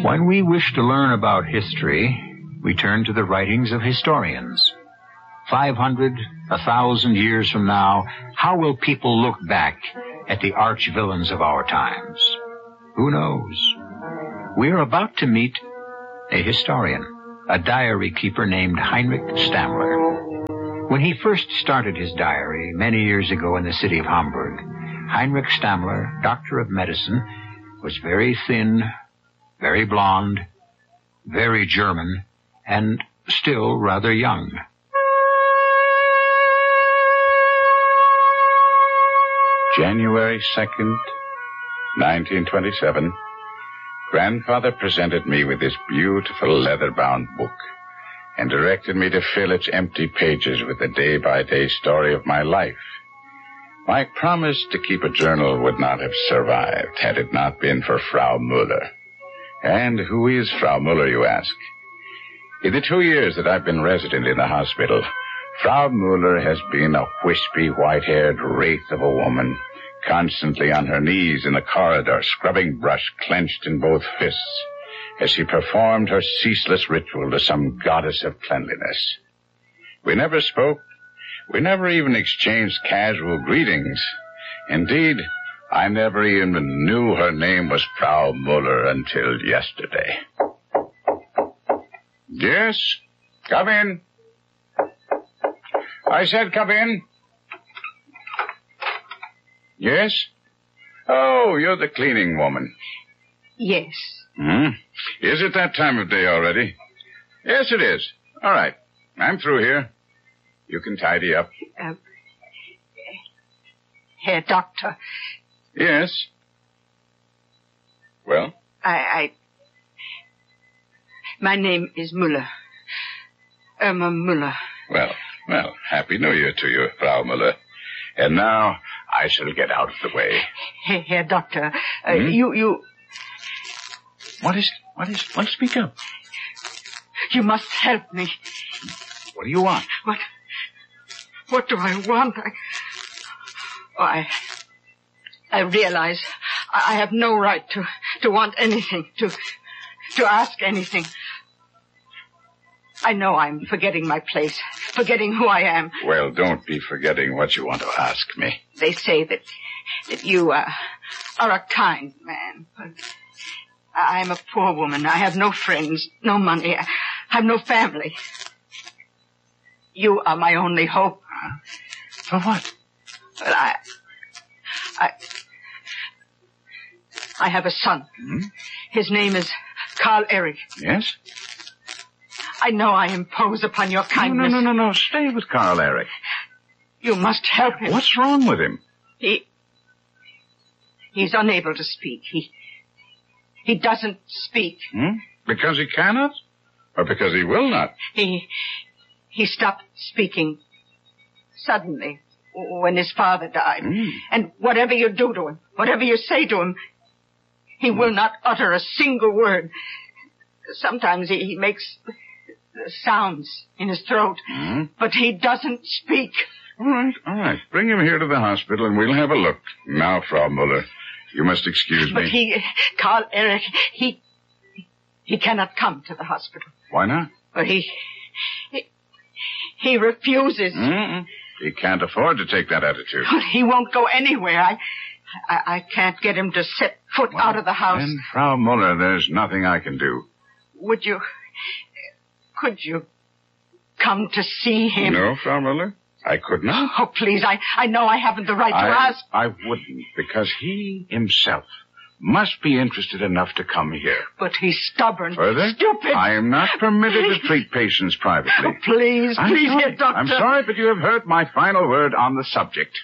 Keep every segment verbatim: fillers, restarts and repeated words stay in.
When we wish to learn about history, we turn to the writings of historians. Five hundred, a thousand years from now, how will people look back at the arch villains of our times? Who knows? We are about to meet a historian, a diary keeper named Heinrich Stammler. When he first started his diary many years ago in the city of Hamburg, Heinrich Stammler, doctor of medicine, was very thin, very blonde, very German, and still rather young. January second, nineteen twenty-seven, Grandfather presented me with this beautiful leather-bound book and directed me to fill its empty pages with the day-by-day story of my life. My promise to keep a journal would not have survived had it not been for Frau Müller. And who is Frau Müller, you ask? In the two years that I've been resident in the hospital, Frau Müller has been a wispy, white-haired wraith of a woman, constantly on her knees in the corridor, scrubbing brush clenched in both fists, as she performed her ceaseless ritual to some goddess of cleanliness. We never spoke. We never even exchanged casual greetings. Indeed, I never even knew her name was Frau Müller until yesterday. Yes? Come in. I said come in. Yes? Oh, you're the cleaning woman. Yes. Hmm? Is it that time of day already? Yes, it is. All right. I'm through here. You can tidy up. Uh, Herr Doctor. Yes. Well? I, I... My name is Müller. Irma Müller. Well, well, Happy New Year to you, Frau Müller. And now I shall get out of the way. Herr, Herr Doctor, uh, hmm? you, you... What is, what is, well, speak up. You must help me. What do you want? What, what do I want? I, oh, I, I realize I, I have no right to, to want anything, to, to ask anything. I know I'm forgetting my place, forgetting who I am. Well, don't be forgetting what you want to ask me. They say that, that you uh, are a kind man, but I'm a poor woman. I have no friends, no money. I have no family. You are my only hope. Huh? For what? Well, I, I, I have a son. Hmm? His name is Karl Erich. Yes? I know I impose upon your kindness. No, no, no, no, no. Stay with Karl Erich. You must help him. What's wrong with him? He, he's unable to speak. He, he doesn't speak. Hmm? Because he cannot? Or because he will not? He, he stopped speaking suddenly when his father died. Mm. And whatever you do to him, whatever you say to him, he mm. will not utter a single word. Sometimes he, he makes sounds in his throat, mm. but he doesn't speak. All right, all right. Bring him here to the hospital and we'll have a look. Now, Frau Müller, you must excuse but me. But he, Karl Erich, he, he cannot come to the hospital. Why not? But he, he, he refuses. Mm-mm. He can't afford to take that attitude. He won't go anywhere. I, I, I can't get him to set foot well, out of the house. Then, Frau Müller, there's nothing I can do. Would you, could you come to see him? No, Frau Müller, I could not. Oh, please, I, I know I haven't the right to I, ask. I wouldn't, because he himself must be interested enough to come here. But he's stubborn. Further? Stupid. I am not permitted to treat patients privately. Oh, please, I'm please, sorry. Herr Doctor. I'm sorry, but you have heard my final word on the subject.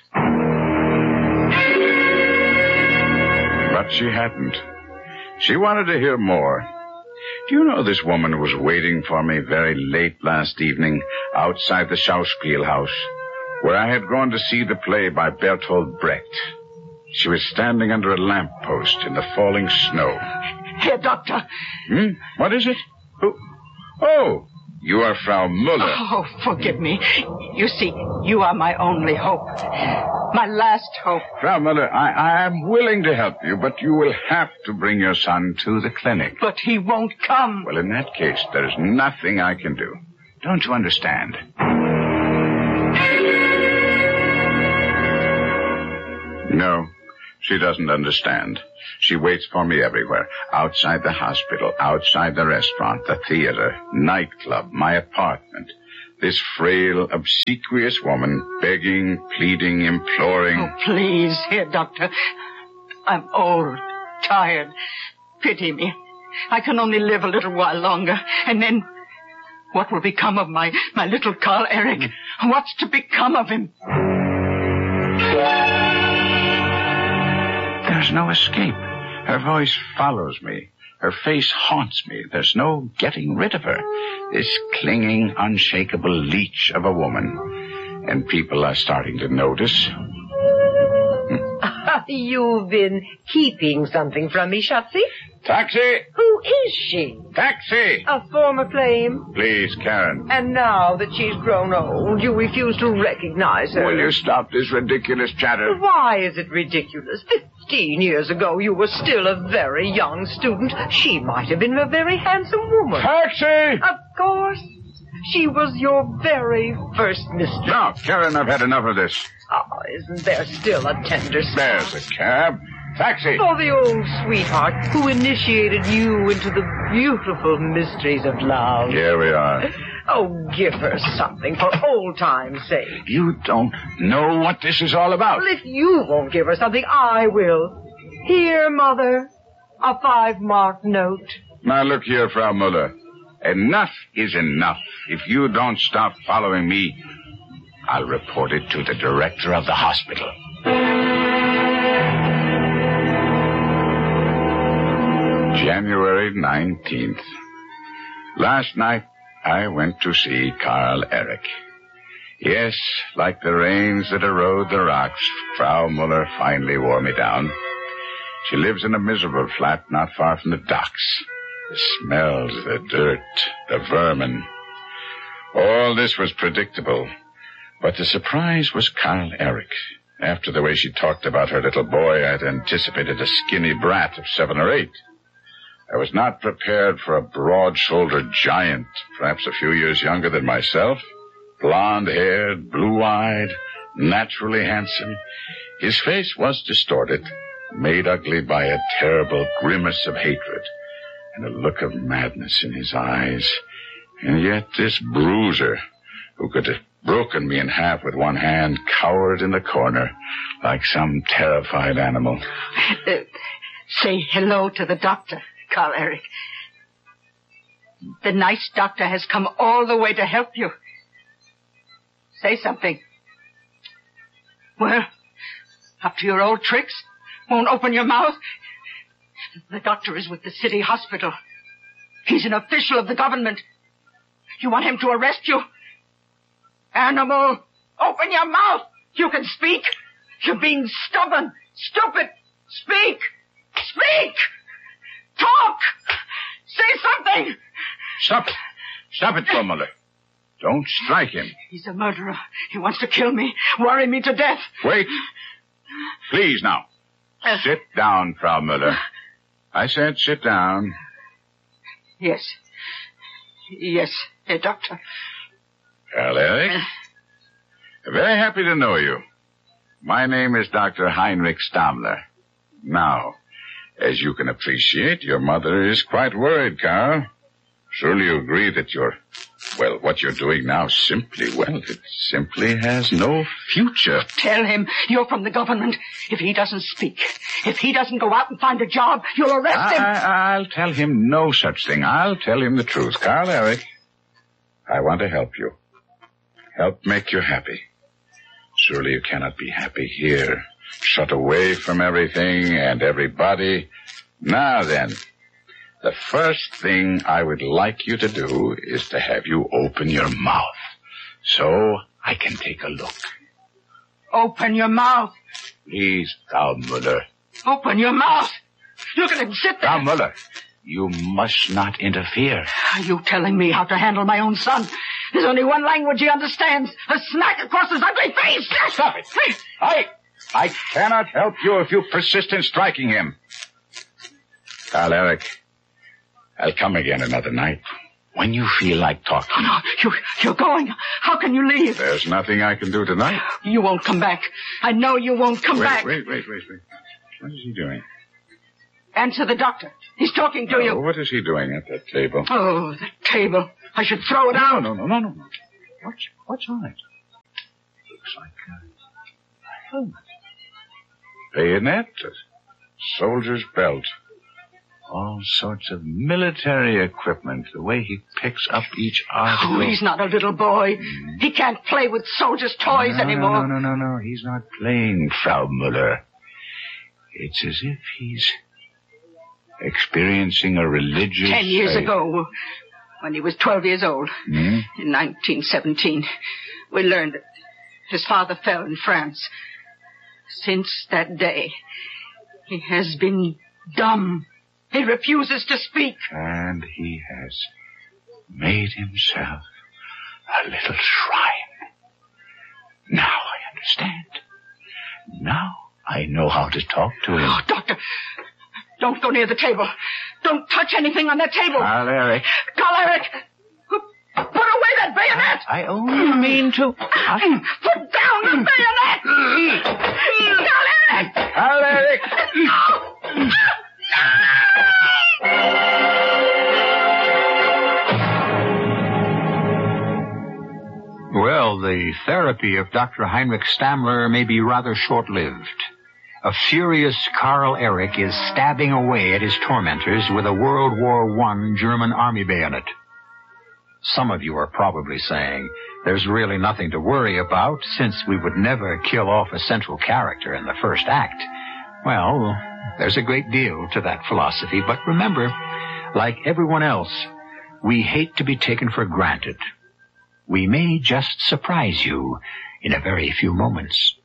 But she hadn't. She wanted to hear more. Do you know this woman was waiting for me very late last evening outside the Schauspielhaus, where I had gone to see the play by Bertolt Brecht. She was standing under a lamppost in the falling snow. Herr Doctor. Hmm? What is it? Who? Oh, you are Frau Müller. Oh, forgive me. You see, you are my only hope. My last hope. Frau Muller, I, I am willing to help you, but you will have to bring your son to the clinic. But he won't come. Well, in that case, there's nothing I can do. Don't you understand? No, she doesn't understand. She waits for me everywhere. Outside the hospital, outside the restaurant, the theater, nightclub, my apartment. This frail, obsequious woman, begging, pleading, imploring. Oh, please, here, doctor. I'm old, tired. Pity me. I can only live a little while longer. And then, what will become of my, my little Carl Eric? What's to become of him? There's no escape. Her voice follows me. Her face haunts me. There's no getting rid of her. This clinging, unshakable leech of a woman. And people are starting to notice. You've been keeping something from me, Schatzi? Taxi! Who is she? Taxi! A former flame? Please, Karen. And now that she's grown old, you refuse to recognize her. Will you stop this ridiculous chatter? Why is it ridiculous? Fifteen years ago, you were still a very young student. She might have been a very handsome woman. Taxi! Of course. She was your very first mistress. Now, Karen, I've had enough of this. Oh, isn't there still a tender spot? There's a cab. Taxi! For the old sweetheart who initiated you into the beautiful mysteries of love. Here we are. Oh, give her something for old time's sake. You don't know what this is all about. Well, if you won't give her something, I will. Here, Mother, a five-mark note. Now, look here, Frau Muller. Enough is enough. If you don't stop following me, I'll report it to the director of the hospital. January nineteenth. Last night, I went to see Carl Eric. Yes, like the rains that erode the rocks, Frau Muller finally wore me down. She lives in a miserable flat not far from the docks. The smells, the dirt, the vermin. All this was predictable. But the surprise was Carl Eric. After the way she talked about her little boy, I'd anticipated a skinny brat of seven or eight. I was not prepared for a broad-shouldered giant, perhaps a few years younger than myself, blonde-haired, blue-eyed, naturally handsome. His face was distorted, made ugly by a terrible grimace of hatred, and a look of madness in his eyes. And yet this bruiser, who could have broken me in half with one hand, cowered in the corner like some terrified animal. Uh, say hello to the doctor, Carl Eric. The nice doctor has come all the way to help you. Say something. Well, up to your old tricks? Won't open your mouth? The doctor is with the city hospital. He's an official of the government. You want him to arrest you? Animal, open your mouth. You can speak. You're being stubborn, stupid. Speak. Speak. Talk. Say something. Stop. Stop it, Frau Muller. Don't strike him. He's a murderer. He wants to kill me, worry me to death. Wait. Please, now. Uh, sit down, Frau Muller. I said sit down. Yes. Yes, Herr Doctor. Carl Eric. Uh, Very happy to know you. My name is Doctor Heinrich Stammler. Now, as you can appreciate, your mother is quite worried, Carl. Surely you agree that you're, well, what you're doing now simply, well, it simply has no future. Tell him you're from the government. If he doesn't speak, if he doesn't go out and find a job, you'll arrest I, him. I, I'll tell him no such thing. I'll tell him the truth. Carl Eric, I want to help you. Help make you happy. Surely you cannot be happy here, shut away from everything and everybody. Now then, the first thing I would like you to do is to have you open your mouth so I can take a look. Open your mouth. Please, Frau Muller. Open your mouth. Look at him sit there. Frau Muller, you must not interfere. Are you telling me how to handle my own son? There's only one language he understands. A smack across his ugly face. Stop it. I... I cannot help you if you persist in striking him. Carl Eric, I'll come again another night when you feel like talking. Oh, no, you, you're going. How can you leave? There's nothing I can do tonight. You won't come back. I know you won't come wait, back. Wait, wait, wait, wait. What is he doing? Answer the doctor. He's talking to oh, you. What is he doing at that table? Oh, the table. I should throw it no, out. No, no, no, no, no. What's, what's on it? Looks like a helmet. Bayonet, a soldier's belt. All sorts of military equipment. The way he picks up each article. Oh, he's not a little boy. Mm. He can't play with soldiers' toys no, anymore. No, no, no, no. He's not playing, Frau Müller. It's as if he's experiencing a religious... Ten years faith. ago, when he was twelve years old, mm? in nineteen seventeen, we learned that his father fell in France. Since that day, he has been dumb. He refuses to speak. And he has made himself a little shrine. Now I understand. Now I know how to talk to him. Oh, doctor, don't go near the table. Don't touch anything on that table. Carl Eric. Carl Eric, put away that bayonet. I only mean to... I... Put down the bayonet. Carl Eric. Carl Eric. No. No. Well, the therapy of Doctor Heinrich Stammler may be rather short-lived. A furious Carl Eric is stabbing away at his tormentors with a World War One German army bayonet. Some of you are probably saying, there's really nothing to worry about since we would never kill off a central character in the first act. Well, there's a great deal to that philosophy, but remember, like everyone else, we hate to be taken for granted. We may just surprise you in a very few moments.